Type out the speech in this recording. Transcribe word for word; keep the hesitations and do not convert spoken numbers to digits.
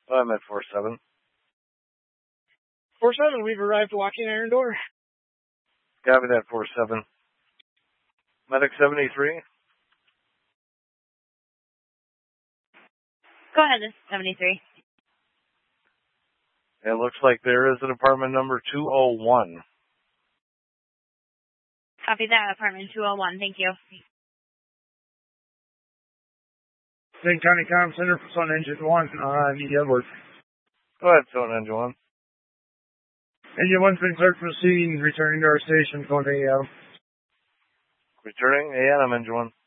I'm at four seven. four seven, we've arrived walking iron door. Copy that, four seven. Medic seventy-three. Go ahead, this is seventy-three. It looks like there is an apartment number two oh one. Copy that, apartment two oh one. Thank you. St. County Comm Center for Sun Engine one. Uh, I need Edward. Go ahead, Sun Engine one. Engine one's been cleared from the scene, returning to our station, going to A M. Returning, A M, Engine one.